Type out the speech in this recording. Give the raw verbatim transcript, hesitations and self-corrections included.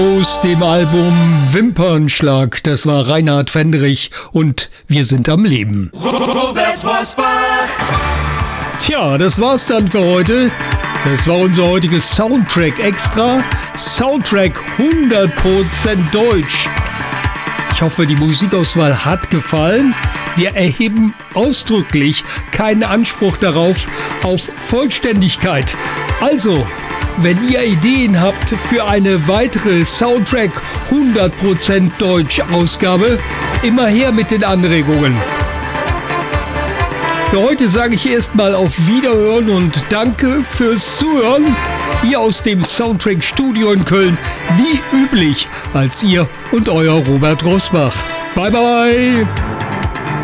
Aus dem Album Wimpernschlag, das war Reinhard Fendrich und Wir sind am Leben. Robert Rosbach. Tja, das war's dann für heute. Das war unser heutiges Soundtrack Extra. Soundtrack hundert Prozent Deutsch. Ich hoffe, die Musikauswahl hat gefallen. Wir erheben ausdrücklich keinen Anspruch darauf, auf Vollständigkeit. Also, wenn ihr Ideen habt für eine weitere Soundtrack hundert Prozent Deutsch Ausgabe, immer her mit den Anregungen. Für heute sage ich erstmal auf Wiederhören und danke fürs Zuhören. Hier aus dem Soundtrack Studio in Köln, wie üblich, als ihr und euer Robert Rosbach. Bye bye!